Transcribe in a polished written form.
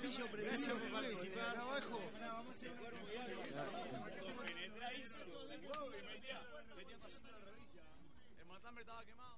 amarillo prendido por participar. Acá abajo. Penetradísimo. Y metía pasito en la rodilla. El matambre estaba quemado.